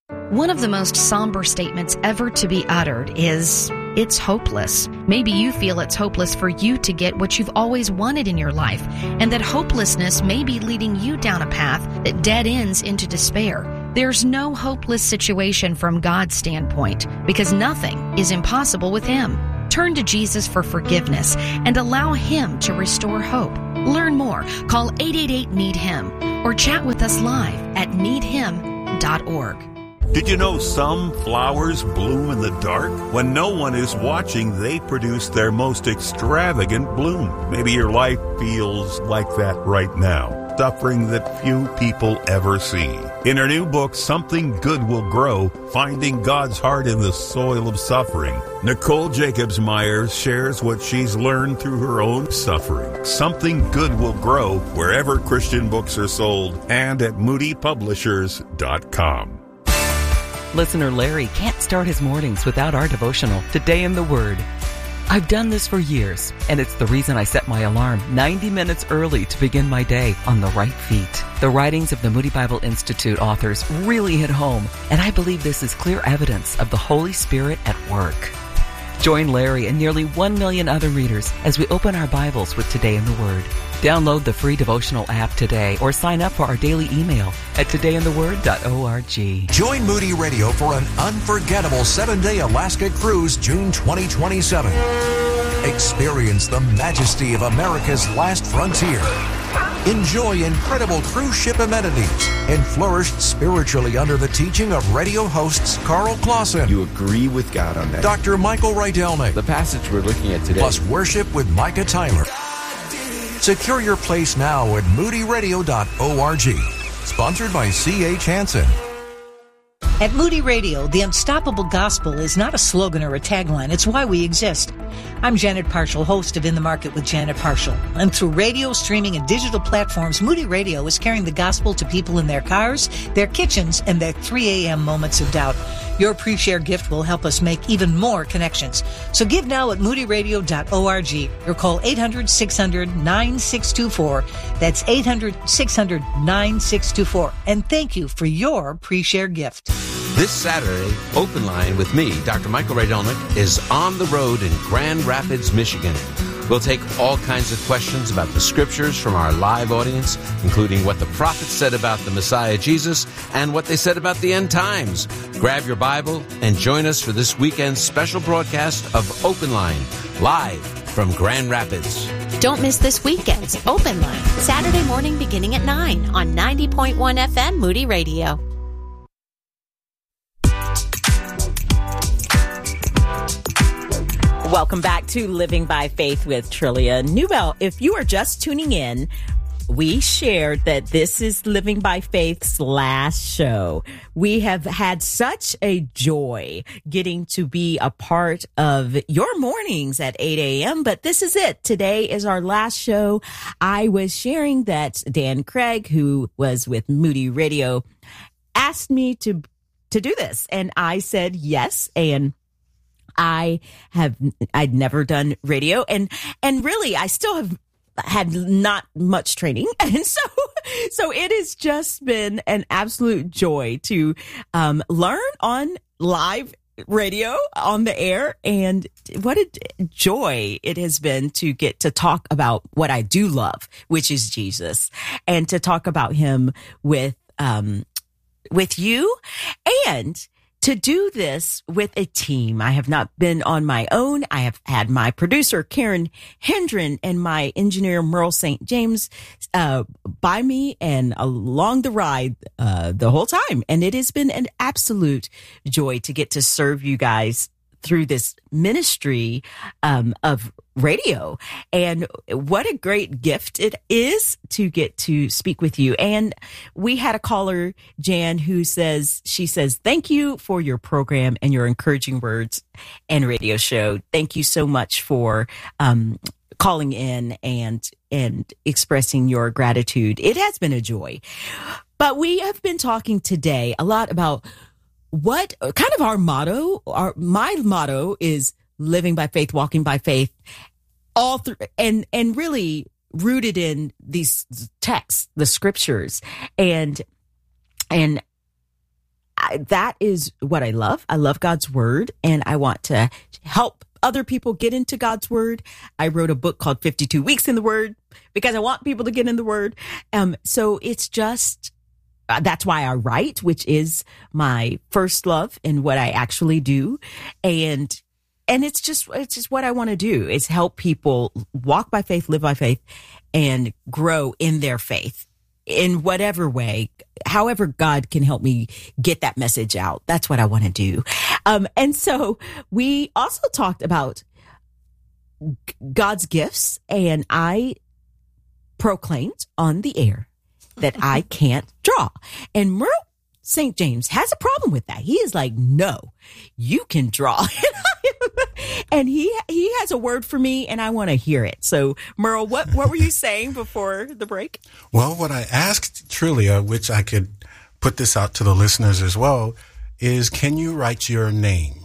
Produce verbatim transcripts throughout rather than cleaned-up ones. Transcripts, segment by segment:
One of the most somber statements ever to be uttered is, it's hopeless. Maybe you feel it's hopeless for you to get what you've always wanted in your life, and that hopelessness may be leading you down a path that dead ends into despair. There's no hopeless situation from God's standpoint, because nothing is impossible with Him. Turn to Jesus for forgiveness and allow Him to restore hope. Learn more. Call eight eight eight, need him or chat with us live at need him dot org. Did you know some flowers bloom in the dark? When no one is watching, they produce their most extravagant bloom. Maybe your life feels like that right now, suffering that few people ever see. In her new book, Something Good Will Grow, Finding God's Heart in the Soil of Suffering, Nicole Jacobs-Myers shares what she's learned through her own suffering. Something Good Will Grow wherever Christian books are sold and at moody publishers dot com. Listener Larry can't start his mornings without our devotional, Today in the Word. I've done this for years, and it's the reason I set my alarm ninety minutes early to begin my day on the right feet. The writings of the Moody Bible Institute authors really hit home, and I believe this is clear evidence of the Holy Spirit at work. Join Larry and nearly one million other readers as we open our Bibles with Today in the Word. Download the free devotional app today or sign up for our daily email at today in the word dot org. Join Moody Radio for an unforgettable seven-day Alaska cruise June twenty twenty-seven. Experience the majesty of America's last frontier. Enjoy incredible cruise ship amenities and flourish spiritually under the teaching of radio hosts Carl Clausen. You agree with God on that. Doctor Michael Rydelnik. The passage we're looking at today. Plus worship with Micah Tyler. Secure your place now at moody radio dot org. Sponsored by C H Hansen. At Moody Radio, the unstoppable gospel is not a slogan or a tagline. It's why we exist. I'm Janet Parshall, host of In the Market with Janet Parshall. And through radio, streaming, and digital platforms, Moody Radio is carrying the gospel to people in their cars, their kitchens, and their three a.m. moments of doubt. Your pre-share gift will help us make even more connections. So give now at moody radio dot org or call eight hundred, six hundred, nine six two four. That's eight hundred, six hundred, nine six two four. And thank you for your pre-share gift. This Saturday, Open Line with me, Doctor Michael Rydelnik, is on the road in Grand Rapids, Michigan. We'll take all kinds of questions about the scriptures from our live audience, including what the prophets said about the Messiah Jesus and what they said about the end times. Grab your Bible and join us for this weekend's special broadcast of Open Line, live from Grand Rapids. Don't miss this weekend's Open Line, Saturday morning beginning at nine on ninety point one F M Moody Radio. Welcome back to Living by Faith with Trillia Newbell. If you are just tuning in, we shared that this is Living by Faith's last show. We have had such a joy getting to be a part of your mornings at eight a.m., but this is it. Today is our last show. I was sharing that Dan Craig, who was with Moody Radio, asked me to, to do this, and I said yes, and I have, I'd never done radio, and, and really I still have had not much training. And so, so it has just been an absolute joy to, um, learn on live radio on the air. And what a joy it has been to get to talk about what I do love, which is Jesus, and to talk about him with, um, with you, and to do this with a team. I have not been on my own. I have had my producer, Karen Hendren, and my engineer, Merle Saint James, uh, by me and along the ride, uh, the whole time. And it has been an absolute joy to get to serve you guys through this ministry, um, of radio. And what a great gift it is to get to speak with you. And we had a caller, Jan, who says, she says, thank you for your program and your encouraging words and radio show. Thank you so much for, um, calling in and, and expressing your gratitude. It has been a joy. But we have been talking today a lot about what kind of our motto, our, my motto is living by faith, walking by faith, all through, and, and really rooted in these texts, the scriptures. And, and that is what I love. I love God's word, and I want to help other people get into God's word. I wrote a book called fifty-two Weeks in the Word because I want people to get in the word. Um, so it's just, uh, that's why I write, which is my first love and what I actually do. And, and it's just, it's just what I want to do is help people walk by faith, live by faith, and grow in their faith in whatever way, however God can help me get that message out. That's what I want to do. Um, and so we also talked about God's gifts, and I proclaimed on the air that I can't draw. And Merle Saint James has a problem with that. He is like, no, you can draw. And he he has a word for me, and I want to hear it. So, Merle, what, what were you saying before the break? Well, what I asked Trillia, which I could put this out to the listeners as well, is can you write your name?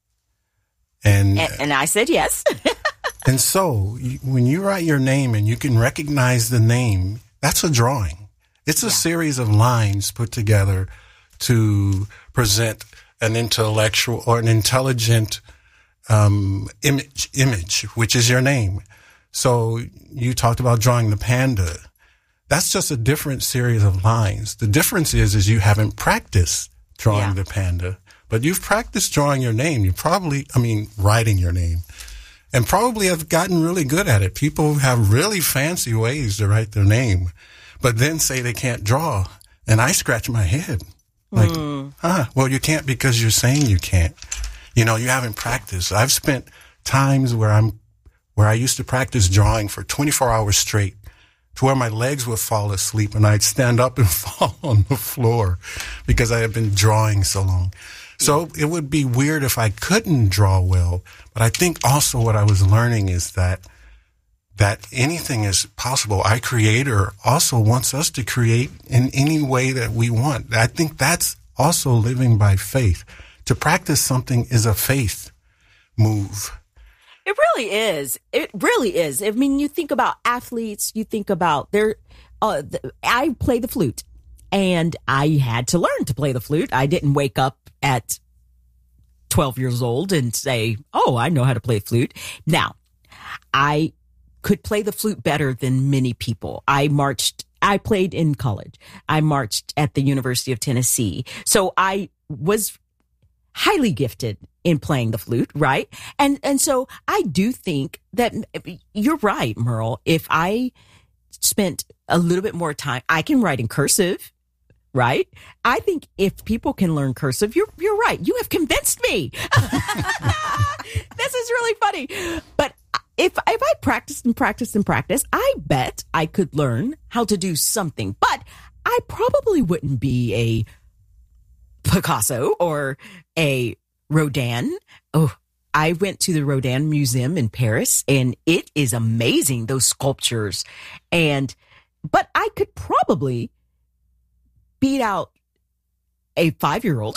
And And, and I said yes. And so you, when you write your name and you can recognize the name, that's a drawing. It's a yeah. series of lines put together to present an intellectual or an intelligent um, image, image, which is your name. So you talked about drawing the panda. That's just a different series of lines. The difference is, is you haven't practiced drawing yeah. the panda, but you've practiced drawing your name. You probably, I mean, writing your name, and probably have gotten really good at it. People have really fancy ways to write their name, but then say they can't draw. And I scratch my head like, mm. ah, well, you can't because you're saying you can't. You know, you haven't practiced. I've spent times where I'm, where I used to practice drawing for twenty-four hours straight, to where my legs would fall asleep and I'd stand up and fall on the floor because I had been drawing so long. So it would be weird if I couldn't draw well. But I think also what I was learning is that that anything is possible. Our Creator also wants us to create in any way that we want. I think that's also living by faith. To practice something is a faith move. It really is. It really is. I mean, you think about athletes, you think about their, uh, the, I play the flute, and I had to learn to play the flute. I didn't wake up at twelve years old and say, oh, I know how to play flute. Now, I could play the flute better than many people. I marched, I played in college. I marched at the University of Tennessee. So I was highly gifted in playing the flute, right? And and so I do think that you're right, Merle. If I spent a little bit more time, I can write in cursive, right? I think if people can learn cursive, you're you're right. You have convinced me. This is really funny. But if if I practiced and practiced and practiced, I bet I could learn how to do something. But I probably wouldn't be a Picasso or a Rodin. Oh, I went to the Rodin Museum in Paris, and it is amazing, those sculptures. And, but I could probably beat out a five-year-old.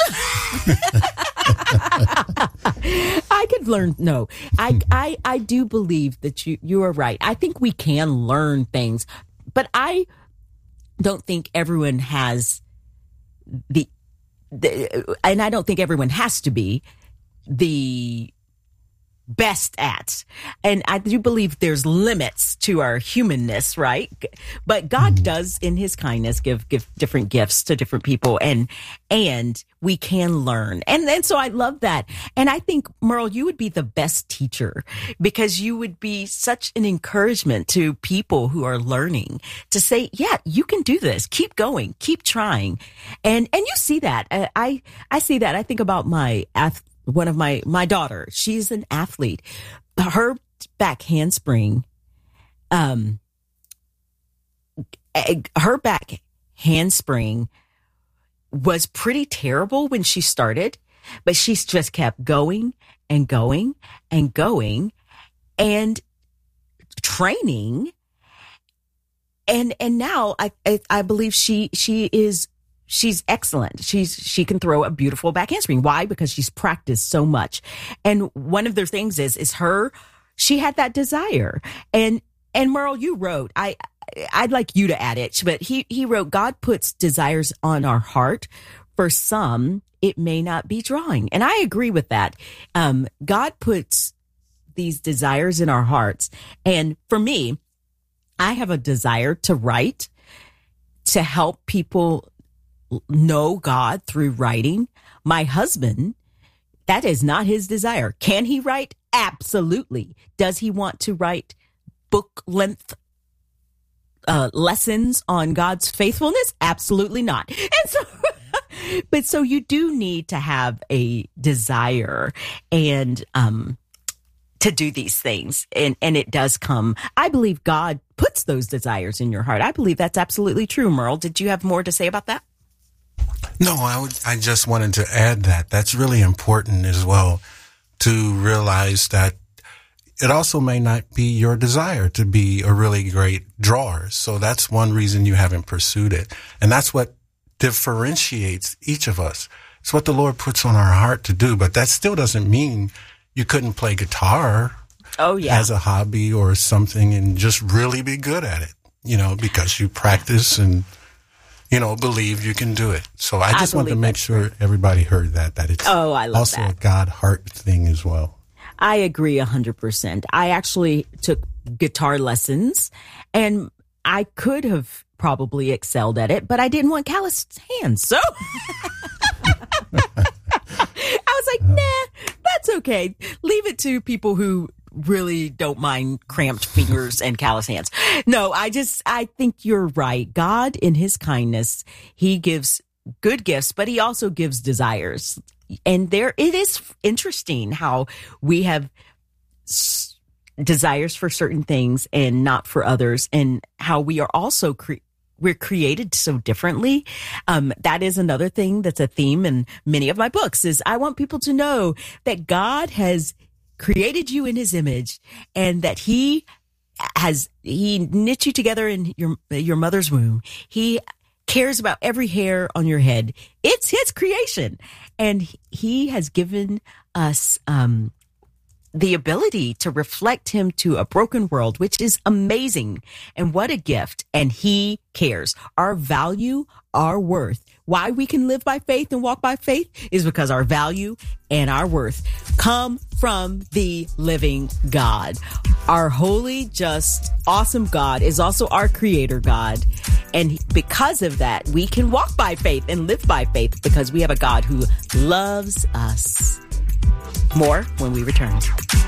I could learn. No, I, I, I do believe that you, you are right. I think we can learn things, but I don't think everyone has the The, and I don't think everyone has to be the best at. And I do believe there's limits to our humanness, right? But God mm-hmm. does, in his kindness, give give different gifts to different people, and and we can learn. And and so I love that. And I think, Merle, you would be the best teacher, because you would be such an encouragement to people who are learning to say, yeah, you can do this. Keep going. Keep trying. And and you see that. I I see that. I think about my ath- one of my my daughter. She's an athlete. Her back handspring, um, her back handspring was pretty terrible when she started, but she's just kept going and going and going and training. And, and now I, I, I believe she, she is, she's excellent. She's, she can throw a beautiful back handspring. Why? Because she's practiced so much. And one of their things is, is her, she had that desire. And, and Merle, you wrote, I, I'd like you to add it, but he, he wrote, God puts desires on our heart for some, it may not be drawing. And I agree with that. Um, God puts these desires in our hearts. And for me, I have a desire to write, to help people know God through writing. My husband, that is not his desire. Can he write? Absolutely. Does he want to write book length uh, lessons on God's faithfulness? Absolutely not. And so, but so you do need to have a desire and, um, to do these things. And, and it does come. I believe God puts those desires in your heart. I believe that's absolutely true. Merle, did you have more to say about that? No, I would, I just wanted to add that that's really important as well, to realize that it also may not be your desire to be a really great drawer. So that's one reason you haven't pursued it. And that's what differentiates each of us. It's what the Lord puts on our heart to do. But that still doesn't mean you couldn't play guitar oh, yeah. as a hobby or something and just really be good at it, you know, because you practice and, you know, believe you can do it. So I just I wanted to make sure everybody heard that, that it's oh, I love also that. a God heart thing as well. I agree one hundred percent. I actually took guitar lessons and I could have probably excelled at it, but I didn't want calloused hands. So I was like, nah, that's okay. Leave it to people who really don't mind cramped fingers and callous hands. No, I just, I think you're right. God, in his kindness, he gives good gifts, but he also gives desires. And there, it is interesting how we have s- desires for certain things and not for others, and how we are also cre- we're created so differently. Um, that is another thing that's a theme in many of my books, is I want people to know that God has created you in his image, and that he has, he knit you together in your, your mother's womb. He cares about every hair on your head. It's his creation. And he has given us, um, the ability to reflect him to a broken world, which is amazing. And what a gift. And he cares. Our value, our worth, why we can live by faith and walk by faith is because our value and our worth come from the living God. Our holy, just, awesome God is also our creator God. And because of that, we can walk by faith and live by faith because we have a God who loves us. More when we return.